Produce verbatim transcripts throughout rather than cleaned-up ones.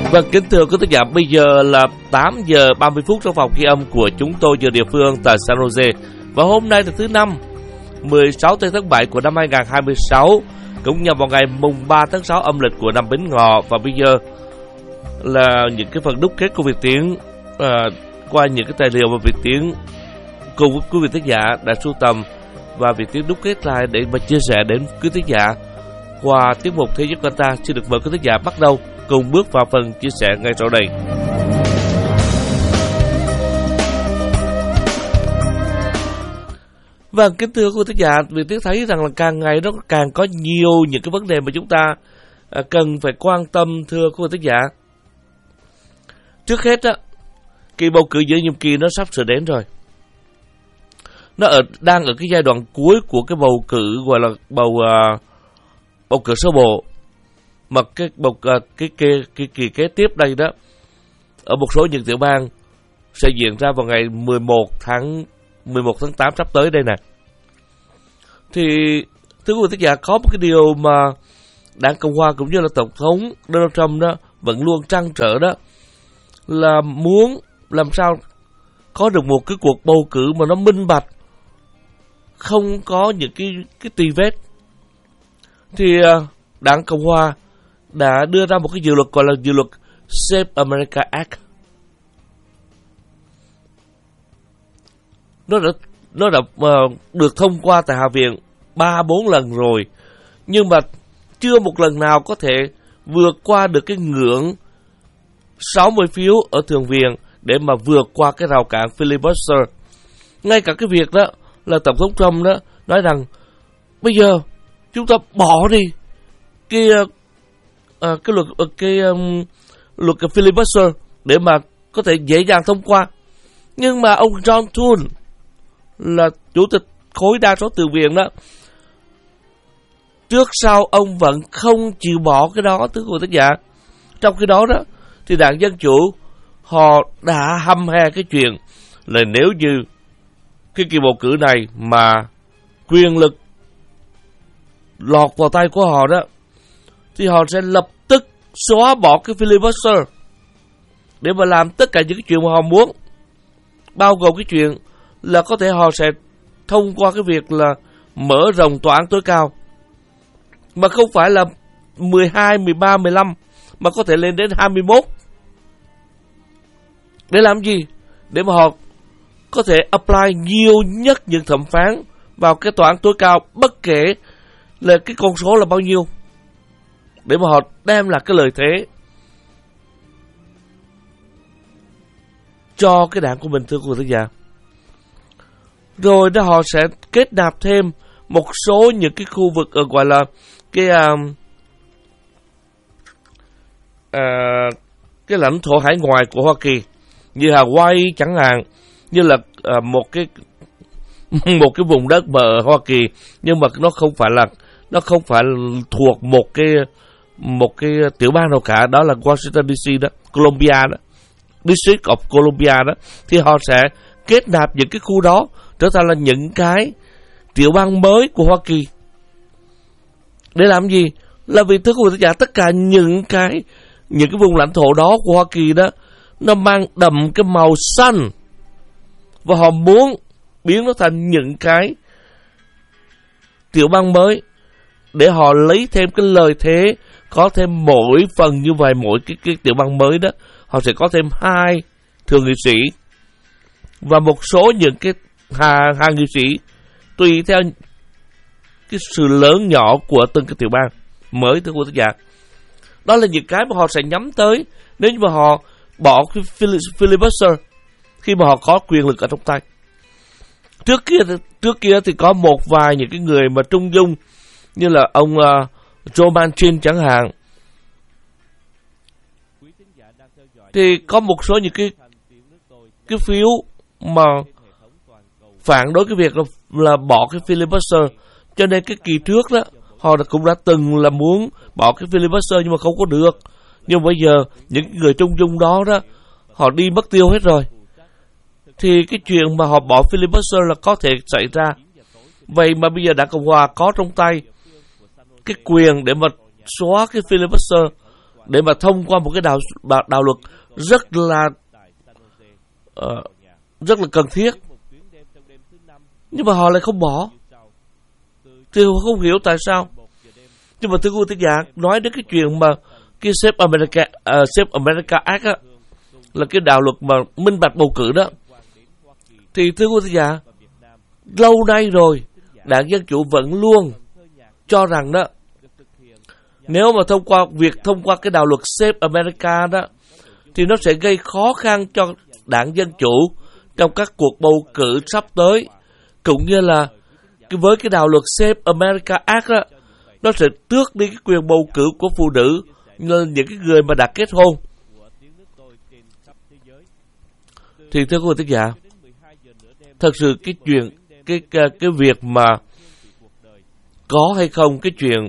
Vâng, kính thưa quý thính giả, bây giờ là tám giờ ba mươi phút trong phòng ghi âm của chúng tôi giờ địa phương tại San Jose. Và hôm nay là thứ năm, mười sáu tháng bảy của năm hai nghìn không trăm hai mươi sáu, cũng nhằm vào ngày mùng ba tháng sáu âm lịch của năm Bính Ngọ. Và bây giờ là những cái phần đúc kết của Việt Tiến à, qua những cái tài liệu mà Việt Tiến cùng với quý vị thính giả đã sưu tầm, và Việt Tiến đúc kết lại để mà chia sẻ đến quý thính giả qua tiết mục Thế giới Qatar. Xin được mời quý thính giả bắt đầu cùng bước vào phần chia sẻ ngay sau đây. Vâng, kính thưa quý thính giả, Việt Tiến thấy rằng là càng ngày nó càng có nhiều những cái vấn đề mà chúng ta cần phải quan tâm, thưa quý thính giả. Trước hết á, kỳ bầu cử giữa nhiệm kỳ nó sắp sửa đến rồi. Nó ở, đang ở cái giai đoạn cuối của cái bầu cử gọi là bầu uh, bầu cử sơ bộ, mà cái bầu uh, cái cái cái kỳ kế tiếp đây đó, ở một số những tiểu bang sẽ diễn ra vào ngày mười một tháng tám sắp tới đây nè. Thì thưa quý vị thính giả, có một cái điều mà Đảng Cộng hòa cũng như là Tổng thống Donald Trump đó vẫn luôn trăn trở, đó là muốn làm sao có được một cái cuộc bầu cử mà nó minh bạch, không có những cái cái tì vết. Thì Đảng Cộng hòa đã đưa ra một cái dự luật gọi là dự luật Save America Act. Nó đã nó đã uh, được thông qua tại Hạ viện ba bốn lần rồi, nhưng mà chưa một lần nào có thể vượt qua được cái ngưỡng sáu mươi phiếu ở Thượng viện để mà vượt qua cái rào cản filibuster. Ngay cả cái việc đó là Tổng thống Trump đó nói rằng bây giờ chúng ta bỏ đi cái uh, cái luật uh, cái um, luật cái filibuster để mà có thể dễ dàng thông qua. Nhưng mà ông John Thune là chủ tịch khối đa số thượng viện đó, trước sau ông vẫn không chịu bỏ cái đó, thưa quý thính giả. Trong khi đó đó thì Đảng Dân Chủ họ đã hăm he cái chuyện là nếu như cái kỳ bầu cử này mà quyền lực lọt vào tay của họ đó, thì họ sẽ lập tức xóa bỏ cái filibuster để mà làm tất cả những cái chuyện mà họ muốn, bao gồm cái chuyện là có thể họ sẽ thông qua cái việc là mở rộng tòa án tối cao, mà không phải là mười hai, mười ba, mười lăm, mà có thể lên đến hai mươi mốt. Để làm gì? Để mà họ có thể apply nhiều nhất những thẩm phán vào cái tòa án tối cao, bất kể là cái con số là bao nhiêu, để mà họ đem lại cái lợi thế cho cái đảng của mình, thưa quý vị giả. Rồi đó họ sẽ kết nạp thêm một số những cái khu vực ở gọi là cái uh, uh, cái lãnh thổ hải ngoại của Hoa Kỳ, như Hawaii chẳng hạn, như là uh, một cái một cái vùng đất mà ở Hoa Kỳ, nhưng mà nó không phải là nó không phải thuộc một cái một cái tiểu bang nào cả, đó là Washington đê xê đó, Columbia đó, District of Columbia đó, thì họ sẽ kết nạp những cái khu đó trở thành là những cái tiểu bang mới của Hoa Kỳ. Để làm gì? Là vì thưa quý vị giả, tất cả những cái những cái vùng lãnh thổ đó của Hoa Kỳ đó, nó mang đậm cái màu xanh, và họ muốn biến nó thành những cái tiểu bang mới để họ lấy thêm cái lợi thế, có thêm mỗi phần như vậy, mỗi cái, cái tiểu bang mới đó họ sẽ có thêm hai thượng nghị sĩ và một số những cái hai, hai nghị sĩ tùy theo cái sự lớn nhỏ của từng cái tiểu bang mới, thưa quý vị giả. Đó là những cái mà họ sẽ nhắm tới nếu như mà họ bỏ cái filibuster khi mà họ có quyền lực ở trong tay. Trước kia trước kia thì có một vài những cái người mà trung dung, như là ông uh, Joe Manchin chẳng hạn, thì có một số những cái cái phiếu mà phản đối cái việc là, là bỏ cái filibuster. Cho nên cái kỳ trước đó họ cũng đã từng là muốn bỏ cái filibuster nhưng mà không có được. Nhưng bây giờ những người trung dung đó đó họ đi mất tiêu hết rồi, thì cái chuyện mà họ bỏ filibuster là có thể xảy ra. Vậy mà bây giờ Đảng Cộng hòa có trong tay cái quyền để mà xóa cái filibuster để mà thông qua một cái đạo đạo luật rất là uh, rất là cần thiết, nhưng mà họ lại không bỏ. Thì họ không hiểu tại sao. Nhưng mà thưa quý vị giả, nói đến cái chuyện mà cái Save America, uh, Save America Act á, là cái đạo luật mà minh bạch bầu cử đó, thì thưa quý vị giả, lâu nay rồi Đảng Dân Chủ vẫn luôn cho rằng đó, nếu mà thông qua việc thông qua cái đạo luật Save America đó, thì nó sẽ gây khó khăn cho Đảng Dân Chủ trong các cuộc bầu cử sắp tới, cũng như là với cái đạo luật Save America Act đó, nó sẽ tước đi cái quyền bầu cử của phụ nữ, như những cái người mà đã kết hôn. Thì thưa quý vị khán giả, thật sự cái chuyện cái cái, cái việc mà có hay không cái chuyện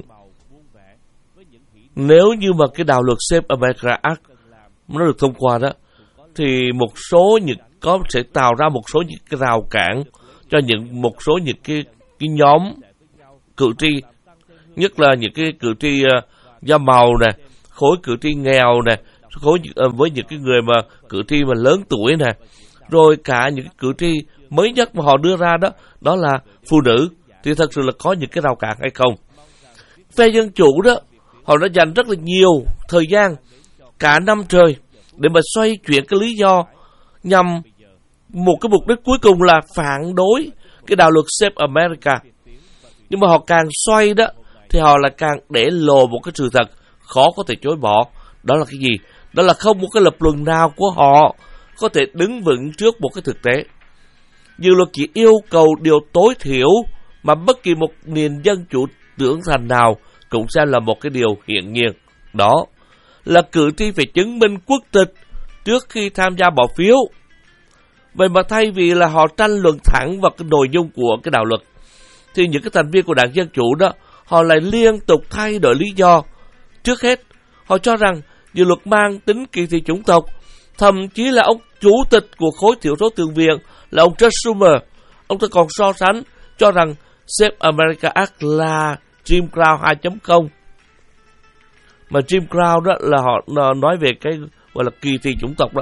nếu như mà cái đạo luật Save America Act nó được thông qua đó, thì một số những có sẽ tạo ra một số những cái rào cản cho những một số những cái cái nhóm cử tri, nhất là những cái cử tri uh, da màu nè, khối cử tri nghèo nè, khối uh, với những cái người mà cử tri mà lớn tuổi nè, rồi cả những cái cử tri mới nhất mà họ đưa ra đó, đó là phụ nữ, thì thật sự là có những cái rào cản hay không? Phe Dân Chủ đó, họ đã dành rất là nhiều thời gian, cả năm trời, để mà xoay chuyển cái lý do nhằm một cái mục đích cuối cùng là phản đối cái đạo luật Save America. Nhưng mà họ càng xoay đó, thì họ lại càng để lộ một cái sự thật khó có thể chối bỏ. Đó là cái gì? Đó là không một cái lập luận nào của họ có thể đứng vững trước một cái thực tế. Dự luật chỉ yêu cầu điều tối thiểu mà bất kỳ một nền dân chủ trưởng thành nào cũng sẽ là một cái điều hiển nhiên. Đó là cử tri phải chứng minh quốc tịch trước khi tham gia bỏ phiếu. Vậy mà thay vì là họ tranh luận thẳng vào cái nội dung của cái đạo luật, thì những cái thành viên của Đảng Dân Chủ đó, họ lại liên tục thay đổi lý do. Trước hết, họ cho rằng dự luật mang tính kỳ thị chủng tộc. Thậm chí là ông chủ tịch của khối thiểu số thượng viện là ông Chuck Schumer, ông ta còn so sánh cho rằng Save America Act là Jim Crow hai chấm không. Mà Jim Crow đó là họ nói về cái gọi là kỳ thị chủng tộc đó.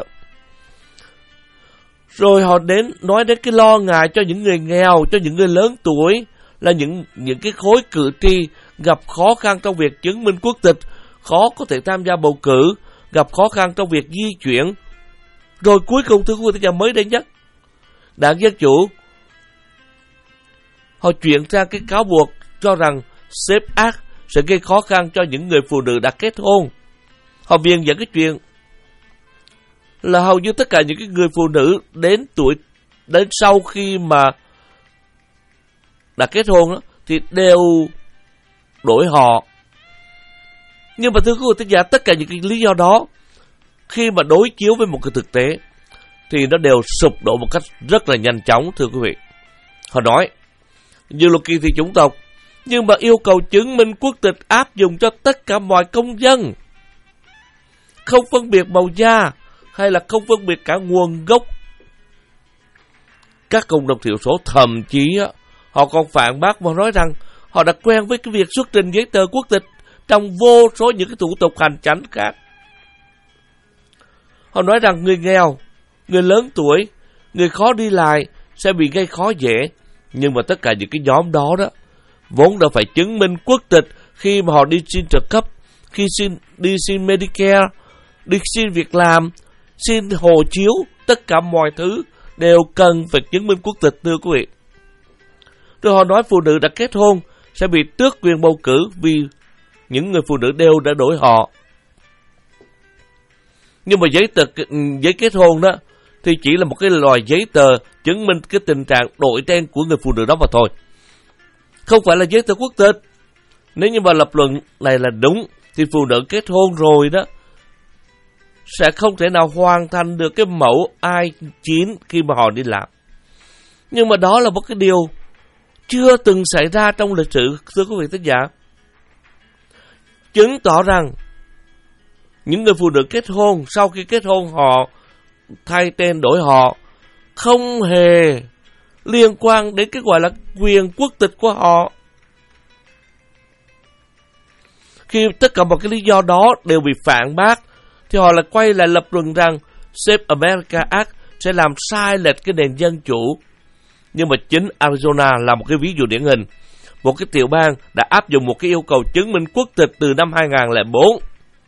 Rồi họ đến nói đến cái lo ngại cho những người nghèo, cho những người lớn tuổi, là những những cái khối cử tri gặp khó khăn trong việc chứng minh quốc tịch, khó có thể tham gia bầu cử, gặp khó khăn trong việc di chuyển. Rồi cuối cùng thưa quý vị mới đây nhất, Đảng Dân Chủ họ chuyển sang cái cáo buộc cho rằng Save Act sẽ gây khó khăn cho những người phụ nữ đã kết hôn. Họ biện dẫn cái chuyện là hầu như tất cả những cái người phụ nữ đến tuổi đến sau khi mà đã kết hôn đó, thì đều đổi họ. Nhưng mà thưa quý vị giả, tất cả những cái lý do đó khi mà đối chiếu với một cái thực tế thì nó đều sụp đổ một cách rất là nhanh chóng. Thưa quý vị, họ nói dự luật kỳ thị chủng tộc, nhưng mà yêu cầu chứng minh quốc tịch áp dụng cho tất cả mọi công dân, không phân biệt màu da hay là không phân biệt cả nguồn gốc. Các cộng đồng thiểu số thậm chí họ còn phản bác và nói rằng họ đã quen với cái việc xuất trình giấy tờ quốc tịch trong vô số những cái thủ tục hành chánh khác. Họ nói rằng người nghèo, người lớn tuổi, người khó đi lại sẽ bị gây khó dễ. Nhưng mà tất cả những cái nhóm đó đó vốn đã phải chứng minh quốc tịch khi mà họ đi xin trợ cấp, khi xin đi xin Medicare, đi xin việc làm, xin hộ chiếu, tất cả mọi thứ đều cần phải chứng minh quốc tịch, thưa quý vị. Rồi họ nói phụ nữ đã kết hôn sẽ bị tước quyền bầu cử vì những người phụ nữ đều đã đổi họ. Nhưng mà giấy tờ giấy kết hôn đó thì chỉ là một cái loại giấy tờ chứng minh cái tình trạng đổi tên của người phụ nữ đó mà thôi, không phải là giấy tờ quốc tịch. Nếu như mà lập luận này là đúng thì phụ nữ kết hôn rồi đó sẽ không thể nào hoàn thành được cái mẫu I chín khi mà họ đi làm. Nhưng mà đó là một cái điều chưa từng xảy ra trong lịch sử, thưa quý vị thính giả. Chứng tỏ rằng những người phụ nữ kết hôn, sau khi kết hôn họ thay tên đổi họ, không hề liên quan đến cái gọi là quyền quốc tịch của họ. Khi tất cả một cái lý do đó đều bị phản bác, thì họ lại quay lại lập luận rằng Save America Act sẽ làm sai lệch cái nền dân chủ. Nhưng mà chính Arizona là một cái ví dụ điển hình. Một cái tiểu bang đã áp dụng một cái yêu cầu chứng minh quốc tịch từ năm hai không không bốn.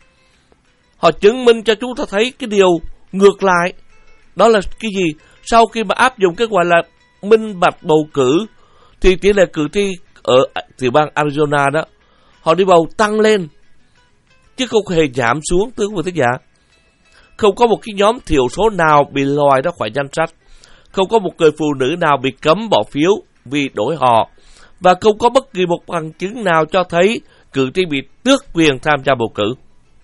Họ chứng minh cho chúng ta thấy cái điều ngược lại. Đó là cái gì? Sau khi mà áp dụng cái gọi là minh bạch bầu cử, thì tỷ lệ cử tri ở tiểu bang Arizona đó, họ đi bầu tăng lên, chứ không hề giảm xuống, thưa quý vị thính giả. Không có một cái nhóm thiểu số nào bị loại ra khỏi danh sách. Không có một người phụ nữ nào bị cấm bỏ phiếu vì đổi họ. Và không có bất kỳ một bằng chứng nào cho thấy cử tri bị tước quyền tham gia bầu cử.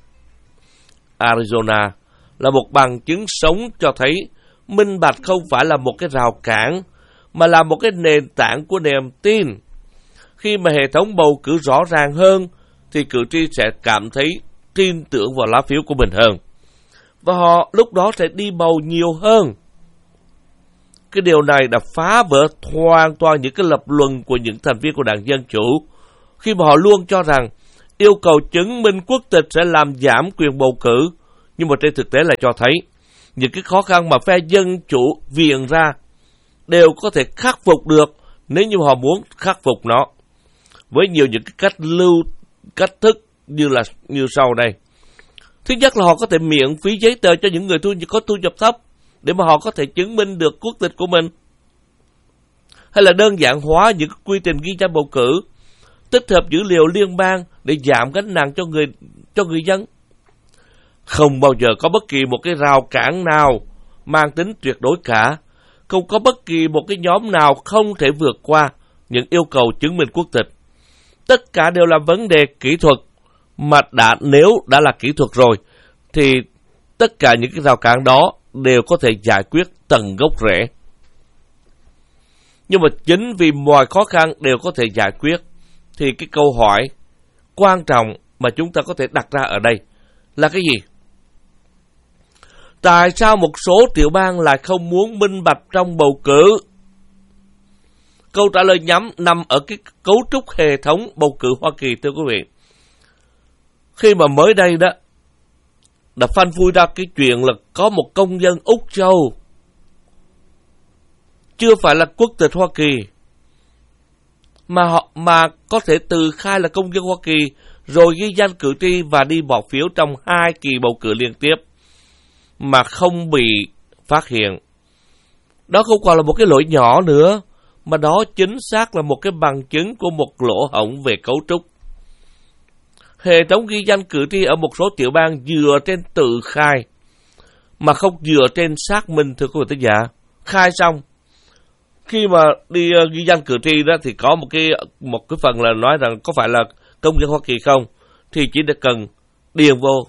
Arizona là một bằng chứng sống cho thấy minh bạch không phải là một cái rào cản, mà là một cái nền tảng của niềm tin. Khi mà hệ thống bầu cử rõ ràng hơn, thì cử tri sẽ cảm thấy tin tưởng vào lá phiếu của mình hơn. Và họ lúc đó sẽ đi bầu nhiều hơn. Cái điều này đã phá vỡ hoàn toàn những cái lập luận của những thành viên của Đảng Dân Chủ, khi mà họ luôn cho rằng yêu cầu chứng minh quốc tịch sẽ làm giảm quyền bầu cử. Nhưng mà trên thực tế là cho thấy những cái khó khăn mà phe Dân Chủ viện ra đều có thể khắc phục được nếu như họ muốn khắc phục nó, với nhiều những cái cách lưu cách thức như là như sau đây. Thứ nhất là họ có thể miễn phí giấy tờ cho những người thu có thu nhập thấp để mà họ có thể chứng minh được quốc tịch của mình. Hay là đơn giản hóa những quy trình ghi danh bầu cử, tích hợp dữ liệu liên bang để giảm gánh nặng cho người cho người dân. Không bao giờ có bất kỳ một cái rào cản nào mang tính tuyệt đối cả. Không có bất kỳ một cái nhóm nào không thể vượt qua những yêu cầu chứng minh quốc tịch. Tất cả đều là vấn đề kỹ thuật, mà đã nếu đã là kỹ thuật rồi thì tất cả những cái rào cản đó đều có thể giải quyết tận gốc rễ. Nhưng mà chính vì mọi khó khăn đều có thể giải quyết, thì cái câu hỏi quan trọng mà chúng ta có thể đặt ra ở đây là cái gì? Tại sao một số tiểu bang lại không muốn minh bạch trong bầu cử? Câu trả lời nhắm nằm ở cái cấu trúc hệ thống bầu cử Hoa Kỳ, thưa quý vị. Khi mà mới đây đó, đã phanh phui ra cái chuyện là có một công dân Úc Châu, chưa phải là quốc tịch Hoa Kỳ, mà họ mà có thể từ khai là công dân Hoa Kỳ, rồi ghi danh cử tri và đi bỏ phiếu trong hai kỳ bầu cử liên tiếp, mà không bị phát hiện. Đó không còn là một cái lỗi nhỏ nữa, mà đó chính xác là một cái bằng chứng của một lỗ hổng về cấu trúc. Hệ thống ghi danh cử tri ở một số tiểu bang dựa trên tự khai, mà không dựa trên xác minh, thưa quý vị thính giả. Khai xong, khi mà đi uh, ghi danh cử tri đó thì có một cái một cái phần là nói rằng có phải là công dân Hoa Kỳ không, thì chỉ để cần điền vô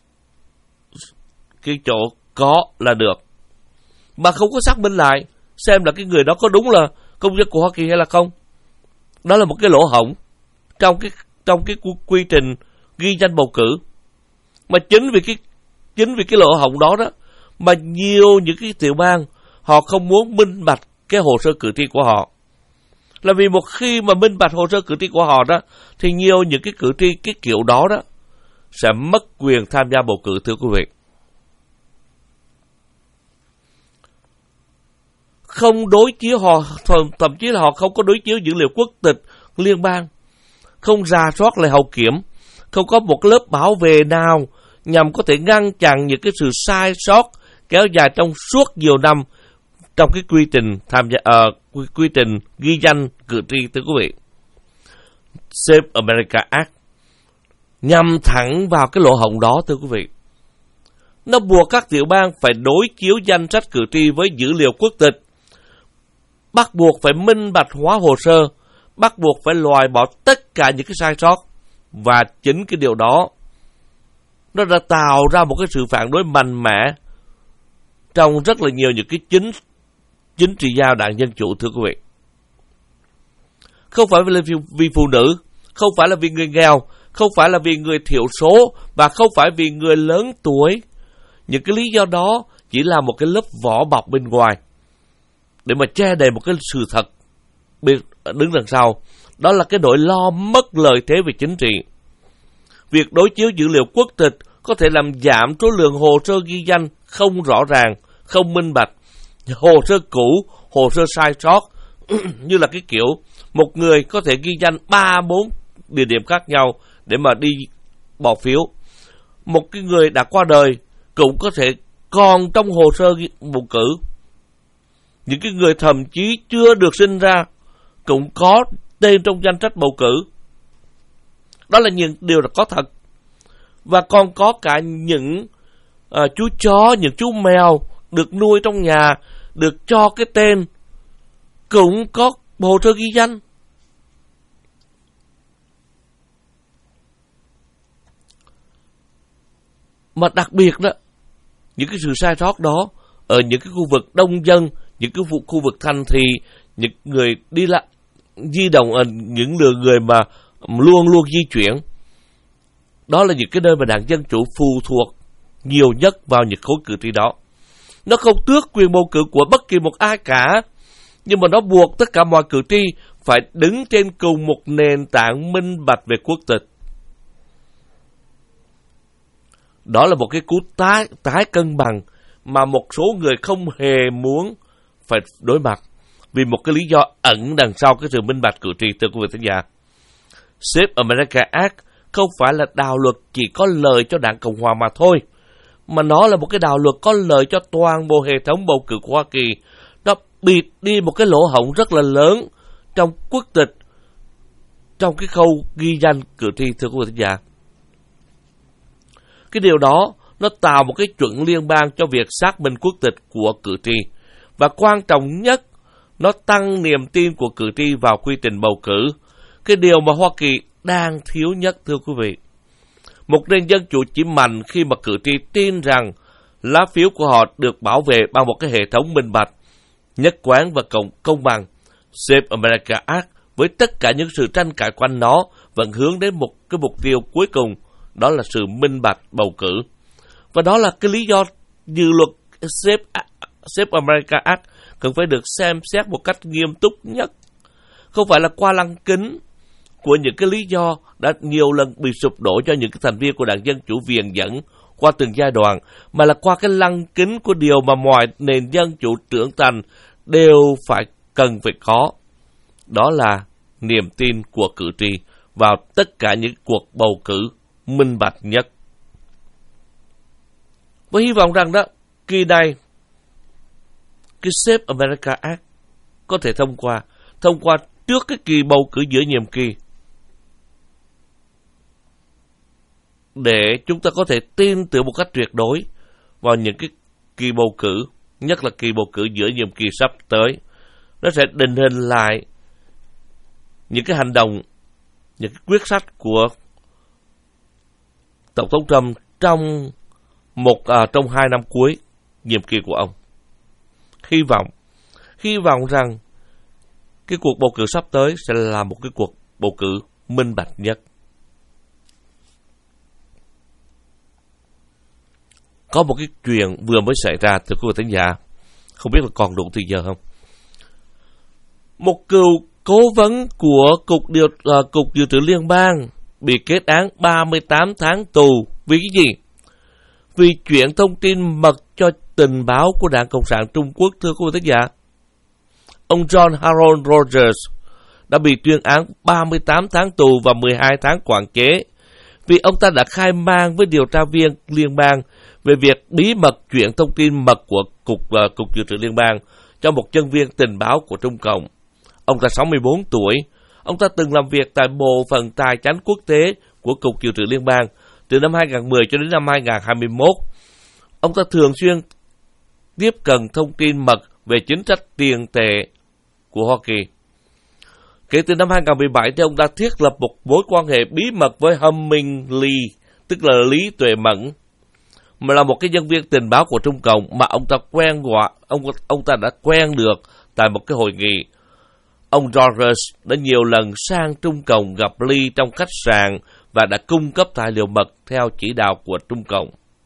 cái chỗ có là được, mà không có xác minh lại xem là cái người đó có đúng là công dân của Hoa Kỳ hay là không. Đó là một cái lỗ hổng trong cái trong cái quy trình ghi danh bầu cử. Mà chính vì cái chính vì cái lỗ hổng đó đó mà nhiều những cái tiểu bang họ không muốn minh bạch cái hồ sơ cử tri của họ. Là vì một khi mà minh bạch hồ sơ cử tri của họ đó, thì nhiều những cái cử tri cái kiểu đó đó sẽ mất quyền tham gia bầu cử, thưa quý vị. Không đối chiếu họ, thậm chí là họ không có đối chiếu dữ liệu quốc tịch liên bang, không rà soát lại hậu kiểm, không có một lớp bảo vệ nào nhằm có thể ngăn chặn những cái sự sai sót kéo dài trong suốt nhiều năm trong cái quy trình tham gia uh, quy, quy trình ghi danh cử tri, thưa quý vị. Save America Act nhằm thẳng vào cái lỗ hổng đó, thưa quý vị. Nó buộc các tiểu bang phải đối chiếu danh sách cử tri với dữ liệu quốc tịch, bắt buộc phải minh bạch hóa hồ sơ, bắt buộc phải loại bỏ tất cả những cái sai sót. Và chính cái điều đó nó đã tạo ra một cái sự phản đối mạnh mẽ trong rất là nhiều những cái chính chính trị gia Đảng Dân Chủ, thưa quý vị. Không phải là vì, vì phụ nữ, không phải là vì người nghèo, không phải là vì người thiểu số, và không phải vì người lớn tuổi. Những cái lý do đó chỉ là một cái lớp vỏ bọc bên ngoài để mà che đậy một cái sự thật đứng đằng sau. Đó là cái nỗi lo mất lợi thế về chính trị. Việc đối chiếu dữ liệu quốc tịch có thể làm giảm số lượng hồ sơ ghi danh không rõ ràng, không minh bạch, hồ sơ cũ, hồ sơ sai sót, như là cái kiểu một người có thể ghi danh ba bốn địa điểm khác nhau để mà đi bỏ phiếu. Một cái người đã qua đời cũng có thể còn trong hồ sơ bầu cử. Những cái người thậm chí chưa được sinh ra cũng có tên trong danh sách bầu cử. Đó là những điều là có thật. Và còn có cả những uh, chú chó, những chú mèo được nuôi trong nhà, được cho cái tên, cũng có hồ sơ ghi danh. Mà đặc biệt đó, những cái sự sai sót đó ở những cái khu vực đông dân, những cái khu vực thành thị, những người đi lại di động, những lượt người mà luôn luôn di chuyển, đó là những cái nơi mà đảng Dân Chủ phụ thuộc nhiều nhất vào những khối cử tri đó. Nó không tước quyền bầu cử của bất kỳ một ai cả, nhưng mà nó buộc tất cả mọi cử tri phải đứng trên cùng một nền tảng minh bạch về quốc tịch. Đó là một cái cú tái, tái cân bằng mà một số người không hề muốn phải đối mặt, vì một cái lý do ẩn đằng sau cái sự minh bạch cử tri. Thưa quý vị khán giả, Save America Act không phải là đạo luật chỉ có lợi cho đảng Cộng hòa mà thôi, mà nó là một cái đạo luật có lợi cho toàn bộ hệ thống bầu cử của Hoa Kỳ. Nó bịt đi một cái lỗ hổng rất là lớn trong quốc tịch, trong cái khâu ghi danh cử tri. Thưa quý vị khán giả, cái điều đó nó tạo một cái chuẩn liên bang cho việc xác minh quốc tịch của cử tri. Và quan trọng nhất, nó tăng niềm tin của cử tri vào quy trình bầu cử. Cái điều mà Hoa Kỳ đang thiếu nhất, thưa quý vị. Một nền dân chủ chỉ mạnh khi mà cử tri tin rằng lá phiếu của họ được bảo vệ bằng một cái hệ thống minh bạch, nhất quán và công, công bằng. Save America Act với tất cả những sự tranh cãi quanh nó vẫn hướng đến một cái mục tiêu cuối cùng, đó là sự minh bạch bầu cử. Và đó là cái lý do dự luật Save, Save America Act cần phải được xem xét một cách nghiêm túc nhất. Không phải là qua lăng kính của những cái lý do đã nhiều lần bị sụp đổ cho những cái thành viên của đảng Dân Chủ viền dẫn qua từng giai đoạn, mà là qua cái lăng kính của điều mà mọi nền dân chủ trưởng thành đều phải cần phải có. Đó là niềm tin của cử tri vào tất cả những cuộc bầu cử minh bạch nhất. Và hy vọng rằng đó, kỳ này, cái Save America Act có thể thông qua, thông qua trước cái kỳ bầu cử giữa nhiệm kỳ, để chúng ta có thể tin tưởng một cách tuyệt đối vào những cái kỳ bầu cử, nhất là kỳ bầu cử giữa nhiệm kỳ sắp tới. Nó sẽ định hình lại những cái hành động, những cái quyết sách của Tổng thống Trump trong một à, trong hai năm cuối nhiệm kỳ của ông. Hy vọng, hy vọng rằng cái cuộc bầu cử sắp tới sẽ là một cái cuộc bầu cử minh bạch nhất. Có một cái chuyện vừa mới xảy ra, thưa quý vị khán giả, không biết là còn đủ thời giờ không? Một cựu cố vấn của Cục Điều uh, Cục Dự trữ Liên bang bị kết án ba mươi tám tháng tù vì cái gì? Vì chuyển thông tin mật cho tình báo của Đảng Cộng sản Trung Quốc, thưa quý vị khán giả. Ông John Harold Rogers đã bị tuyên án ba mươi tám tháng tù và mười hai tháng quản chế vì ông ta đã khai man với điều tra viên liên bang về việc bí mật chuyển thông tin mật của Cục, uh, Cục Dự trữ Liên bang cho một nhân viên tình báo của Trung Cộng. Ông ta sáu mươi bốn tuổi. Ông ta từng làm việc tại Bộ phận Tài chánh Quốc tế của Cục Dự trữ Liên bang từ năm hai nghìn không trăm mười cho đến năm hai nghìn không trăm hai mươi mốt. Ông ta thường xuyên tiếp cận thông tin mật về chính sách tiền tệ của Hoa Kỳ. Kể từ năm hai nghìn không trăm mười bảy thì ông ta thiết lập một mối quan hệ bí mật với Humming Lee, tức là Lý Tuệ Mẫn, mà là một cái nhân viên tình báo của Trung Cộng mà ông ta quen gọi, ông ông ta đã quen được tại một cái hội nghị. Ông Rogers đã nhiều lần sang Trung Cộng gặp Lee trong khách sạn và đã cung cấp tài liệu mật theo chỉ đạo của Trung Cộng.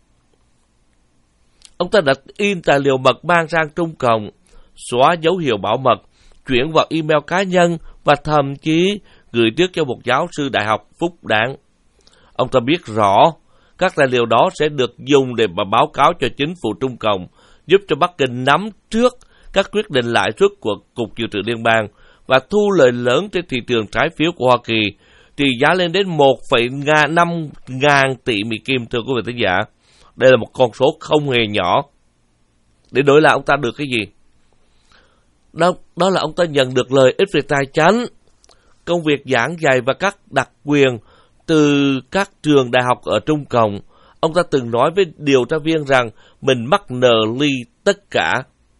Ông ta đã in tài liệu mật mang sang Trung Cộng, xóa dấu hiệu bảo mật, chuyển vào email cá nhân và thậm chí gửi trước cho một giáo sư đại học phúc đảng. Ông ta biết rõ các tài liệu đó sẽ được dùng để mà báo cáo cho chính phủ Trung Cộng, giúp cho Bắc Kinh nắm trước các quyết định lãi suất của Cục Dự trữ Liên bang và thu lợi lớn trên thị trường trái phiếu của Hoa Kỳ, trị giá lên đến một phẩy năm ngàn tỷ Mỹ Kim, thưa quý vị thính giả. Đây là một con số không hề nhỏ. Để đổi lại ông ta được cái gì? Đó, đó là ông ta nhận được lợi ích về tài chánh, công việc giảng dạy và các đặc quyền từ các trường đại học ở Trung Cộng. Ông ta từng nói với điều tra viên rằng mình mắc nợ ly tất cả.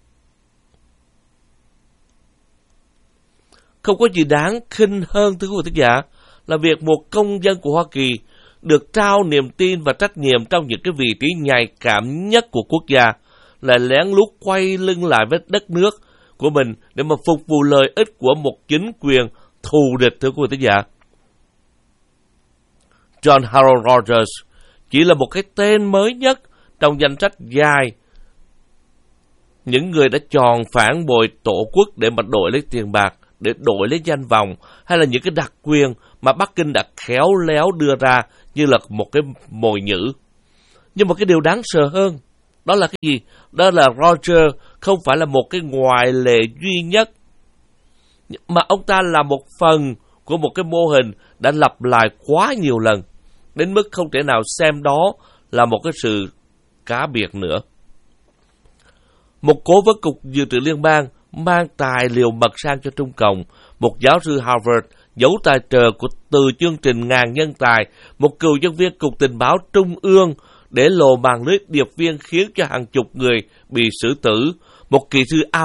Không có gì đáng khinh hơn, thưa quý vị thính giả, là việc một công dân của Hoa Kỳ được trao niềm tin và trách nhiệm trong những cái vị trí nhạy cảm nhất của quốc gia, lại lén lút quay lưng lại với đất nước của mình để mà phục vụ lợi ích của một chính quyền thù địch, thưa quý vị thính giả. John Harold Rogers chỉ là một cái tên mới nhất trong danh sách dài những người đã chọn phản bội tổ quốc để mà đổi lấy tiền bạc, để đổi lấy danh vọng, hay là những cái đặc quyền mà Bắc Kinh đã khéo léo đưa ra như là một cái mồi nhử. Nhưng mà cái điều đáng sợ hơn, đó là cái gì? Đó là Roger không phải là một cái ngoại lệ duy nhất, mà ông ta là một phần của một cái mô hình đã lặp lại quá nhiều lần, đến mức không thể nào xem đó là một cái sự cá biệt nữa. Một cố vấn Cục Dự trữ Liên bang mang tài liệu mật sang cho Trung Cộng, một giáo sư Harvard giấu tài trợ của từ chương trình ngàn nhân tài, một cựu nhân viên Cục Tình báo Trung ương để lộ màn lưới điệp viên khiến cho hàng chục người bị xử tử, một kỹ sư